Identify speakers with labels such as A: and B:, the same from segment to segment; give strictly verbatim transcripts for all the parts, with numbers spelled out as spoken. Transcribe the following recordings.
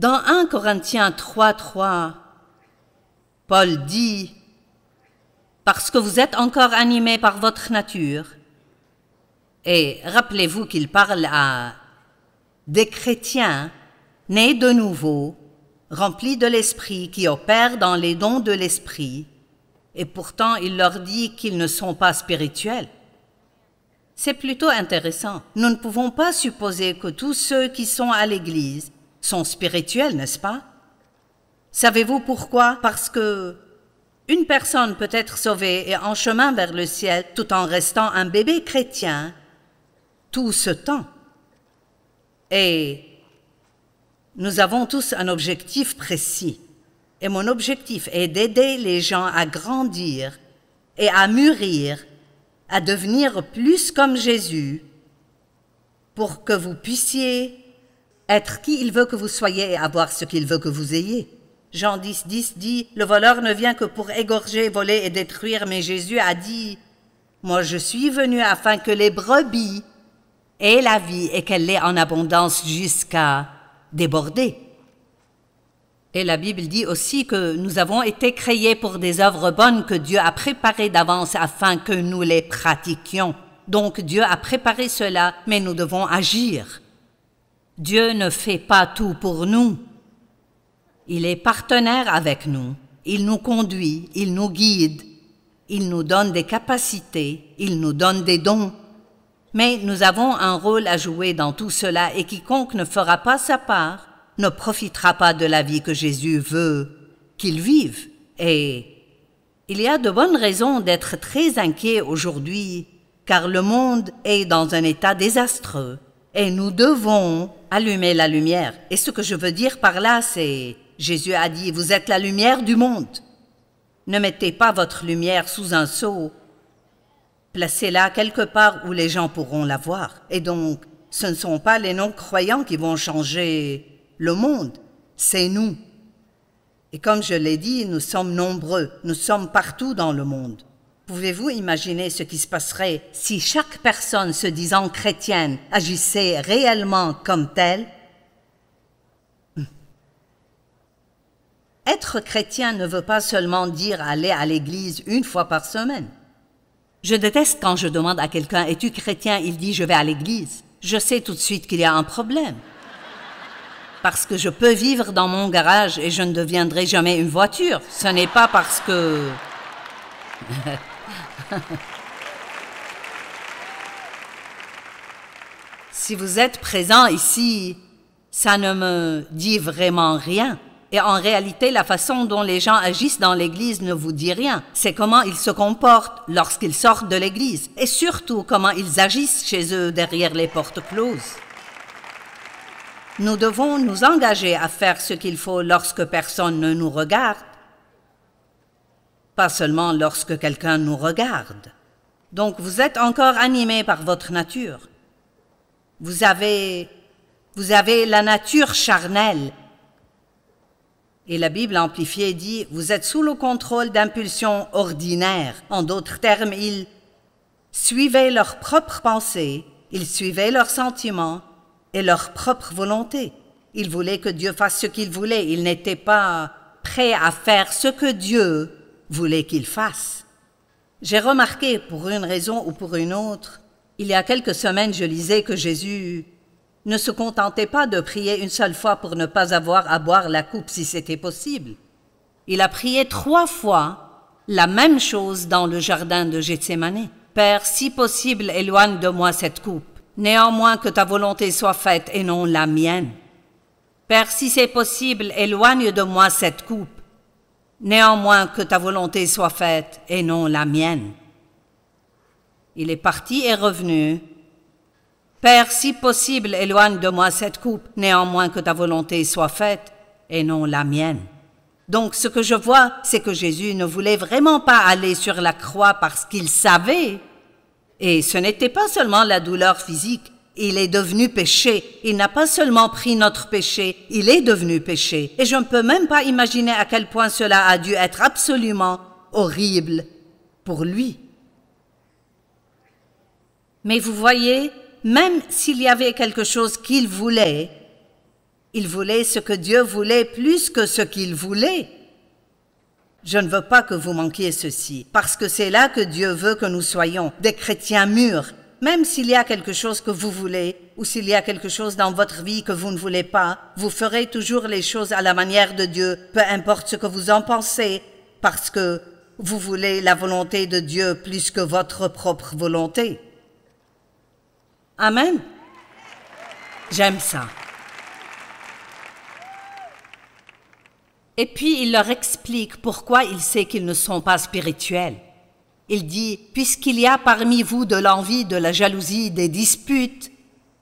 A: Dans un Corinthiens trois, trois, Paul dit « Parce que vous êtes encore animés par votre nature ». Et rappelez-vous qu'il parle à des chrétiens nés de nouveau, remplis de l'esprit, qui opèrent dans les dons de l'esprit, et pourtant il leur dit qu'ils ne sont pas spirituels. C'est plutôt intéressant. Nous ne pouvons pas supposer que tous ceux qui sont à l'Église sont spirituels, n'est-ce pas? Savez-vous pourquoi? Parce que une personne peut être sauvée et en chemin vers le ciel tout en restant un bébé chrétien tout ce temps. Et nous avons tous un objectif précis. Et mon objectif est d'aider les gens à grandir et à mûrir, à devenir plus comme Jésus, pour que vous puissiez être qui il veut que vous soyez et avoir ce qu'il veut que vous ayez. Jean dix, dix dit « Le voleur ne vient que pour égorger, voler et détruire, mais Jésus a dit « Moi je suis venu afin que les brebis aient la vie et qu'elle l'ait en abondance jusqu'à déborder. » Et la Bible dit aussi que nous avons été créés pour des œuvres bonnes que Dieu a préparées d'avance afin que nous les pratiquions. Donc Dieu a préparé cela, mais nous devons agir. Dieu ne fait pas tout pour nous. Il est partenaire avec nous. Il nous conduit, il nous guide, il nous donne des capacités, il nous donne des dons. Mais nous avons un rôle à jouer dans tout cela et quiconque ne fera pas sa part ne profitera pas de la vie que Jésus veut qu'il vive. Et il y a de bonnes raisons d'être très inquiet aujourd'hui, car le monde est dans un état désastreux et nous devons allumer la lumière. Et ce que je veux dire par là, c'est, Jésus a dit, vous êtes la lumière du monde. Ne mettez pas votre lumière sous un seau, placez-la quelque part où les gens pourront la voir. Et donc, ce ne sont pas les non-croyants qui vont changer le monde, c'est nous. Et comme je l'ai dit, nous sommes nombreux, nous sommes partout dans le monde. Pouvez-vous imaginer ce qui se passerait si chaque personne se disant chrétienne agissait réellement comme telle? Être chrétien ne veut pas seulement dire aller à l'église une fois par semaine. Je déteste quand je demande à quelqu'un « Es-tu chrétien ?» Il dit « Je vais à l'église ». Je sais tout de suite qu'il y a un problème. Parce que je peux vivre dans mon garage et je ne deviendrai jamais une voiture. Ce n'est pas parce que... Si vous êtes présent ici, ça ne me dit vraiment rien. Et en réalité, la façon dont les gens agissent dans l'église ne vous dit rien. C'est comment ils se comportent lorsqu'ils sortent de l'église. Et surtout, comment ils agissent chez eux derrière les portes closes. Nous devons nous engager à faire ce qu'il faut lorsque personne ne nous regarde, pas seulement lorsque quelqu'un nous regarde. Donc vous êtes encore animés par votre nature. Vous avez, vous avez la nature charnelle. Et la Bible amplifiée dit, vous êtes sous le contrôle d'impulsions ordinaires. En d'autres termes, ils suivaient leurs propres pensées, ils suivaient leurs sentiments, et leur propre volonté. Ils voulaient que Dieu fasse ce qu'il voulait. Ils n'étaient pas prêts à faire ce que Dieu voulait qu'ils fassent. J'ai remarqué, pour une raison ou pour une autre, il y a quelques semaines, je lisais que Jésus ne se contentait pas de prier une seule fois pour ne pas avoir à boire la coupe si c'était possible. Il a prié trois fois la même chose dans le jardin de Gethsémani. « Père, si possible, éloigne de moi cette coupe. Néanmoins que ta volonté soit faite et non la mienne. Père, si c'est possible, éloigne de moi cette coupe. Néanmoins que ta volonté soit faite et non la mienne. » Il est parti et revenu. Père, si possible, éloigne de moi cette coupe. Néanmoins que ta volonté soit faite et non la mienne. Donc ce que je vois, c'est que Jésus ne voulait vraiment pas aller sur la croix parce qu'il savait. Et ce n'était pas seulement la douleur physique, il est devenu péché. Il n'a pas seulement pris notre péché, il est devenu péché. Et je ne peux même pas imaginer à quel point cela a dû être absolument horrible pour lui. Mais vous voyez, même s'il y avait quelque chose qu'il voulait, Ils voulaient ce que Dieu voulait plus que ce qu'ils voulaient. Je ne veux pas que vous manquiez ceci, parce que c'est là que Dieu veut que nous soyons, des chrétiens mûrs. Même s'il y a quelque chose que vous voulez, ou s'il y a quelque chose dans votre vie que vous ne voulez pas, vous ferez toujours les choses à la manière de Dieu, peu importe ce que vous en pensez, parce que vous voulez la volonté de Dieu plus que votre propre volonté. Amen. J'aime ça. Et puis il leur explique pourquoi il sait qu'ils ne sont pas spirituels. Il dit, puisqu'il y a parmi vous de l'envie, de la jalousie, des disputes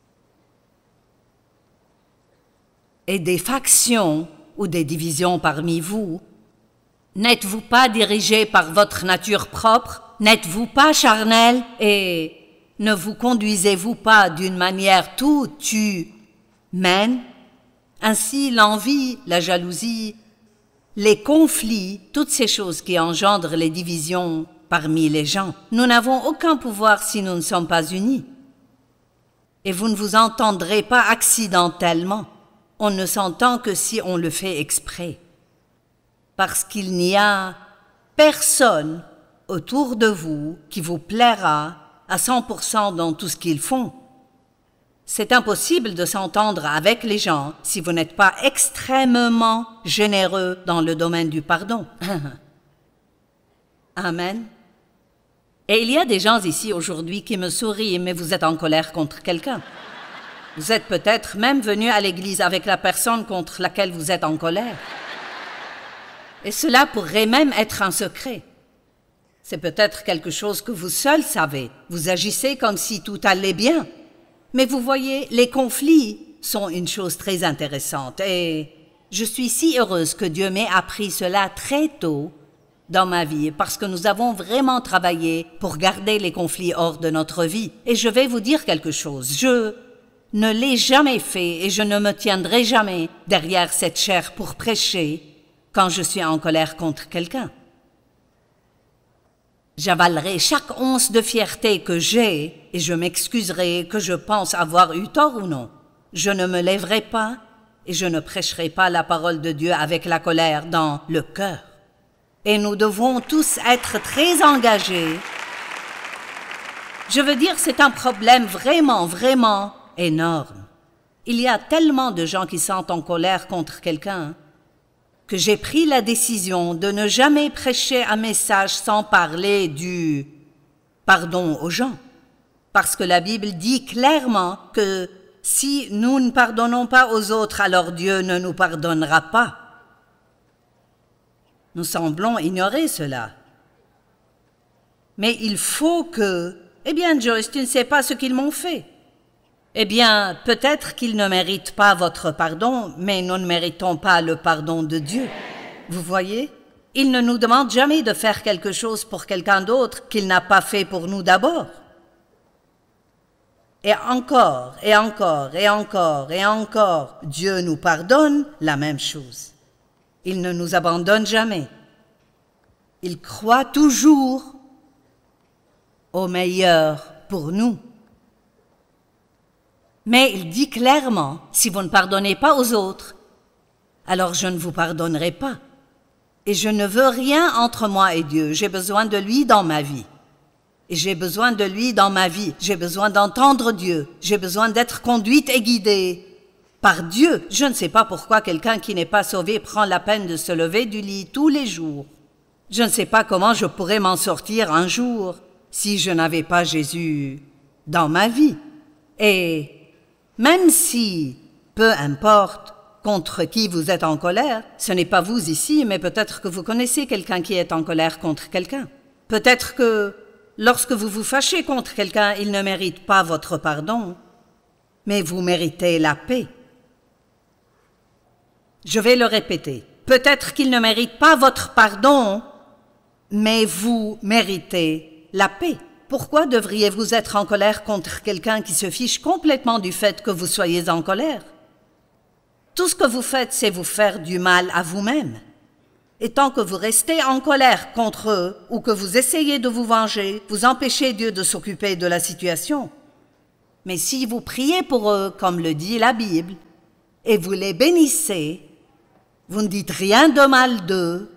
A: et des factions ou des divisions parmi vous, n'êtes-vous pas dirigés par votre nature propre? N'êtes-vous pas charnels? Et ne vous conduisez-vous pas d'une manière toute humaine? Ainsi, l'envie, la jalousie, les conflits, toutes ces choses qui engendrent les divisions parmi les gens, nous n'avons aucun pouvoir si nous ne sommes pas unis. Et vous ne vous entendrez pas accidentellement. On ne s'entend que si on le fait exprès. Parce qu'il n'y a personne autour de vous qui vous plaira à cent pour cent dans tout ce qu'ils font. C'est impossible de s'entendre avec les gens si vous n'êtes pas extrêmement généreux dans le domaine du pardon. Amen. Et il y a des gens ici aujourd'hui qui me sourient, mais vous êtes en colère contre quelqu'un. Vous êtes peut-être même venu à l'église avec la personne contre laquelle vous êtes en colère. Et cela pourrait même être un secret. C'est peut-être quelque chose que vous seul savez. Vous agissez comme si tout allait bien. Mais vous voyez, les conflits sont une chose très intéressante. Et je suis si heureuse que Dieu m'ait appris cela très tôt dans ma vie, parce que nous avons vraiment travaillé pour garder les conflits hors de notre vie. Et je vais vous dire quelque chose. Je ne l'ai jamais fait et je ne me tiendrai jamais derrière cette chaire pour prêcher quand je suis en colère contre quelqu'un. J'avalerai chaque once de fierté que j'ai et je m'excuserai que je pense avoir eu tort ou non. Je ne me lèverai pas et je ne prêcherai pas la parole de Dieu avec la colère dans le cœur. Et nous devons tous être très engagés. Je veux dire, c'est un problème vraiment, vraiment énorme. Il y a tellement de gens qui sont en colère contre quelqu'un que j'ai pris la décision de ne jamais prêcher un message sans parler du pardon aux gens. Parce que la Bible dit clairement que si nous ne pardonnons pas aux autres, alors Dieu ne nous pardonnera pas. Nous semblons ignorer cela. Mais il faut que... Eh bien, Joyce, tu ne sais pas ce qu'ils m'ont fait. Eh bien, peut-être qu'ils ne méritent pas votre pardon, mais nous ne méritons pas le pardon de Dieu. Vous voyez? Il ne nous demande jamais de faire quelque chose pour quelqu'un d'autre qu'il n'a pas fait pour nous d'abord. Et encore, et encore, et encore, et encore, Dieu nous pardonne la même chose. Il ne nous abandonne jamais. Il croit toujours au meilleur pour nous. Mais il dit clairement, si vous ne pardonnez pas aux autres, alors je ne vous pardonnerai pas. Et je ne veux rien entre moi et Dieu. J'ai besoin de lui dans ma vie. Et j'ai besoin de lui dans ma vie. J'ai besoin d'entendre Dieu. J'ai besoin d'être conduite et guidée par Dieu. Je ne sais pas pourquoi quelqu'un qui n'est pas sauvé prend la peine de se lever du lit tous les jours. Je ne sais pas comment je pourrais m'en sortir un jour si je n'avais pas Jésus dans ma vie. Et même si, peu importe contre qui vous êtes en colère, ce n'est pas vous ici, mais peut-être que vous connaissez quelqu'un qui est en colère contre quelqu'un. Peut-être que lorsque vous vous fâchez contre quelqu'un, il ne mérite pas votre pardon, mais vous méritez la paix. Je vais le répéter. Peut-être qu'il ne mérite pas votre pardon, mais vous méritez la paix. Pourquoi devriez-vous être en colère contre quelqu'un qui se fiche complètement du fait que vous soyez en colère? Tout ce que vous faites, c'est vous faire du mal à vous-même. Et tant que vous restez en colère contre eux ou que vous essayez de vous venger, vous empêchez Dieu de s'occuper de la situation. Mais si vous priez pour eux, comme le dit la Bible, et vous les bénissez, vous ne dites rien de mal d'eux,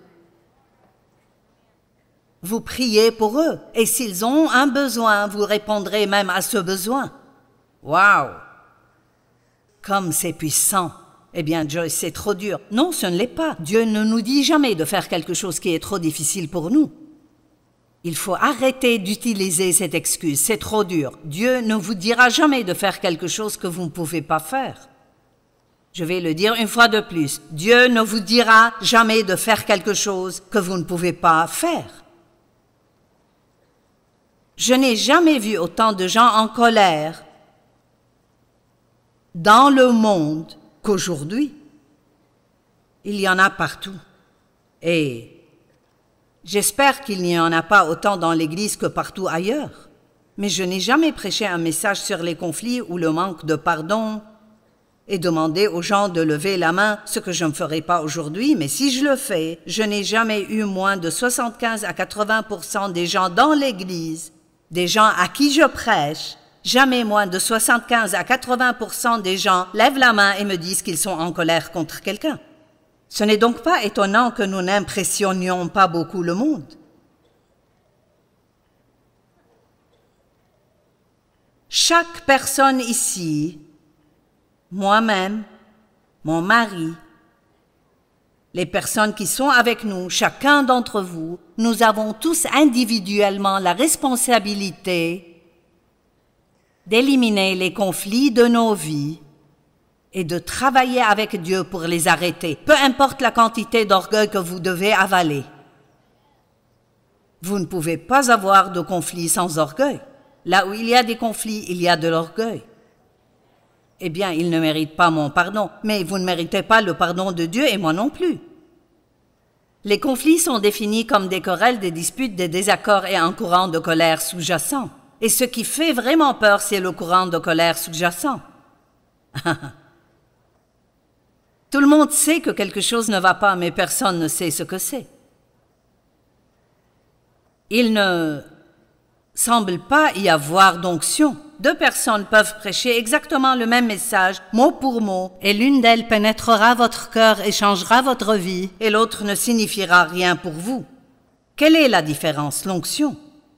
A: vous priez pour eux, et s'ils ont un besoin, vous répondrez même à ce besoin. Waouh! Comme c'est puissant! Eh bien, Joyce, c'est trop dur. Non, ce ne l'est pas. Dieu ne nous dit jamais de faire quelque chose qui est trop difficile pour nous. Il faut arrêter d'utiliser cette excuse, c'est trop dur. Dieu ne vous dira jamais de faire quelque chose que vous ne pouvez pas faire. Je vais le dire une fois de plus. Dieu ne vous dira jamais de faire quelque chose que vous ne pouvez pas faire. Je n'ai jamais vu autant de gens en colère dans le monde qu'aujourd'hui. Il y en a partout. Et j'espère qu'il n'y en a pas autant dans l'Église que partout ailleurs. Mais je n'ai jamais prêché un message sur les conflits ou le manque de pardon et demandé aux gens de lever la main, ce que je ne ferai pas aujourd'hui, mais si je le fais, je n'ai jamais eu moins de soixante-quinze à quatre-vingts pour cent des gens dans l'Église, des gens à qui je prêche, jamais moins de soixante-quinze à quatre-vingts pour cent des gens lèvent la main et me disent qu'ils sont en colère contre quelqu'un. Ce n'est donc pas étonnant que nous n'impressionnions pas beaucoup le monde. Chaque personne ici, moi-même, mon mari, les personnes qui sont avec nous, chacun d'entre vous, nous avons tous individuellement la responsabilité d'éliminer les conflits de nos vies et de travailler avec Dieu pour les arrêter, peu importe la quantité d'orgueil que vous devez avaler. Vous ne pouvez pas avoir de conflits sans orgueil. Là où il y a des conflits, il y a de l'orgueil. Eh bien, ils ne méritent pas mon pardon, mais vous ne méritez pas le pardon de Dieu et moi non plus. Les conflits sont définis comme des querelles, des disputes, des désaccords et un courant de colère sous-jacent. Et ce qui fait vraiment peur, c'est le courant de colère sous-jacent. Tout le monde sait que quelque chose ne va pas, mais personne ne sait ce que c'est. Il ne semble pas y avoir d'onction. Deux personnes peuvent prêcher exactement le même message, mot pour mot, et l'une d'elles pénétrera votre cœur et changera votre vie, et l'autre ne signifiera rien pour vous. Quelle est la différence? L'onction.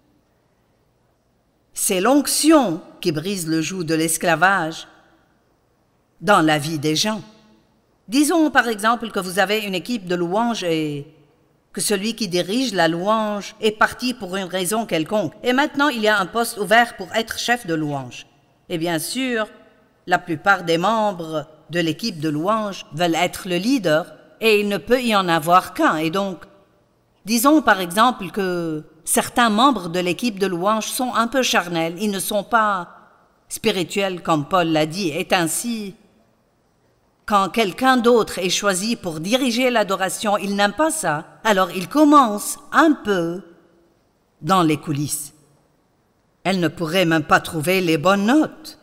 A: C'est l'onction qui brise le joug de l'esclavage dans la vie des gens. Disons par exemple que vous avez une équipe de louanges et que celui qui dirige la louange est parti pour une raison quelconque. Et maintenant, il y a un poste ouvert pour être chef de louange. Et bien sûr, la plupart des membres de l'équipe de louange veulent être le leader et il ne peut y en avoir qu'un. Et donc, disons par exemple que certains membres de l'équipe de louange sont un peu charnels. Ils ne sont pas spirituels comme Paul l'a dit. Et ainsi, quand quelqu'un d'autre est choisi pour diriger l'adoration, il n'aime pas ça, alors il commence un peu dans les coulisses. Elle ne pourrait même pas trouver les bonnes notes.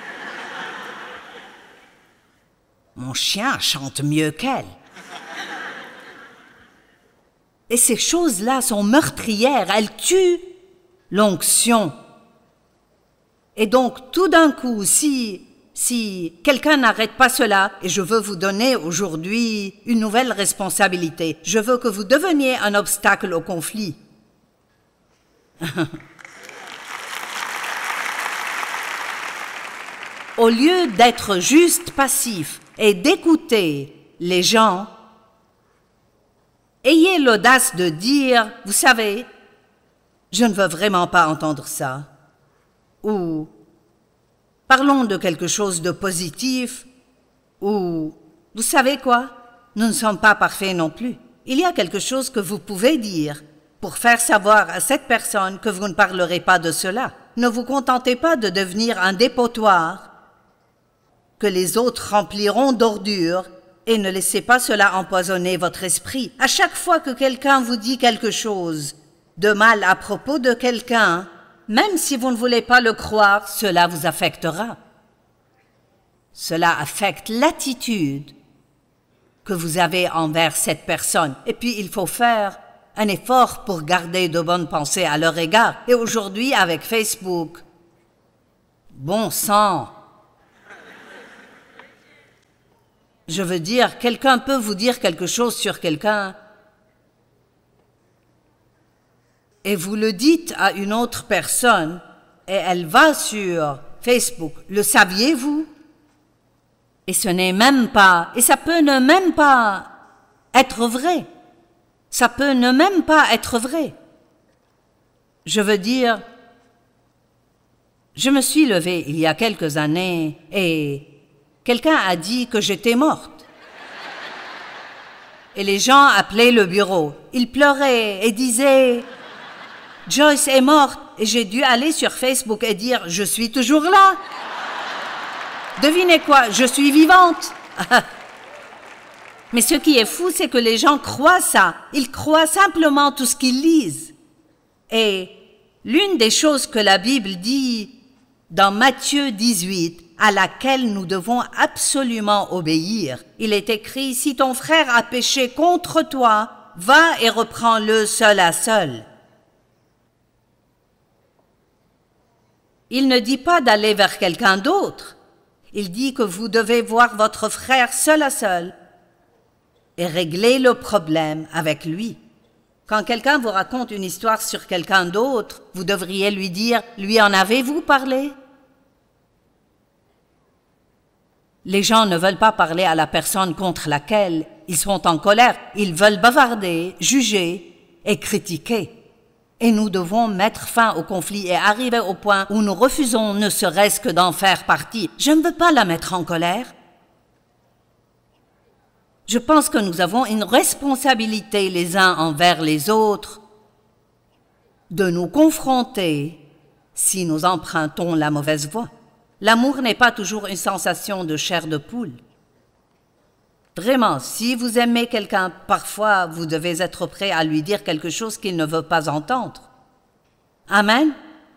A: Mon chien chante mieux qu'elle. Et ces choses-là sont meurtrières, elles tuent l'onction. Et donc, tout d'un coup, si... Si quelqu'un n'arrête pas cela, et je veux vous donner aujourd'hui une nouvelle responsabilité, je veux que vous deveniez un obstacle au conflit. Au lieu d'être juste passif et d'écouter les gens, ayez l'audace de dire, vous savez, je ne veux vraiment pas entendre ça, ou parlons de quelque chose de positif, ou, vous savez quoi, nous ne sommes pas parfaits non plus. Il y a quelque chose que vous pouvez dire pour faire savoir à cette personne que vous ne parlerez pas de cela. Ne vous contentez pas de devenir un dépotoir que les autres rempliront d'ordures et ne laissez pas cela empoisonner votre esprit. À chaque fois que quelqu'un vous dit quelque chose de mal à propos de quelqu'un, même si vous ne voulez pas le croire, cela vous affectera. Cela affecte l'attitude que vous avez envers cette personne. Et puis, il faut faire un effort pour garder de bonnes pensées à leur égard. Et aujourd'hui, avec Facebook, bon sang, Je veux dire, quelqu'un peut vous dire quelque chose sur quelqu'un et vous le dites à une autre personne et elle va sur Facebook. Le saviez-vous? Et ce n'est même pas, et ça peut ne même pas être vrai. Ça peut ne même pas être vrai. Je veux dire, je me suis levée il y a quelques années et quelqu'un a dit que j'étais morte. Et les gens appelaient le bureau. Ils pleuraient et disaient « Joyce est morte » et j'ai dû aller sur Facebook et dire « Je suis toujours là ». Devinez quoi, je suis vivante. Mais ce qui est fou, c'est que les gens croient ça. Ils croient simplement tout ce qu'ils lisent. Et l'une des choses que la Bible dit dans Matthieu dix-huit, à laquelle nous devons absolument obéir, il est écrit « Si ton frère a péché contre toi, va et reprends-le seul à seul. » Il ne dit pas d'aller vers quelqu'un d'autre. Il dit que vous devez voir votre frère seul à seul et régler le problème avec lui. Quand quelqu'un vous raconte une histoire sur quelqu'un d'autre, vous devriez lui dire « Lui en avez-vous parlé ?» Les gens ne veulent pas parler à la personne contre laquelle ils sont en colère. Ils veulent bavarder, juger et critiquer. Et nous devons mettre fin au conflit et arriver au point où nous refusons ne serait-ce que d'en faire partie. Je ne veux pas la mettre en colère. Je pense que nous avons une responsabilité les uns envers les autres de nous confronter si nous empruntons la mauvaise voie. L'amour n'est pas toujours une sensation de chair de poule. Vraiment, si vous aimez quelqu'un, parfois vous devez être prêt à lui dire quelque chose qu'il ne veut pas entendre. Amen.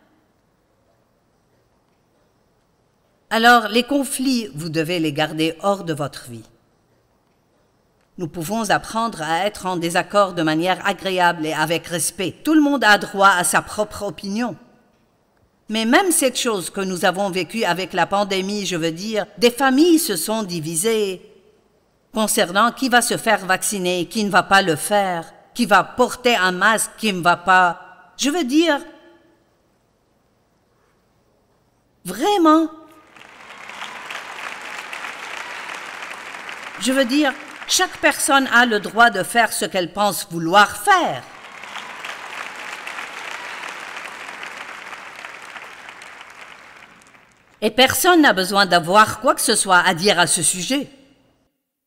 A: Alors, les conflits, vous devez les garder hors de votre vie. Nous pouvons apprendre à être en désaccord de manière agréable et avec respect. Tout le monde a droit à sa propre opinion. Mais même cette chose que nous avons vécue avec la pandémie, je veux dire, des familles se sont divisées concernant qui va se faire vacciner, qui ne va pas le faire, qui va porter un masque, qui ne va pas. Je veux dire, vraiment, je veux dire, chaque personne a le droit de faire ce qu'elle pense vouloir faire. Et personne n'a besoin d'avoir quoi que ce soit à dire à ce sujet.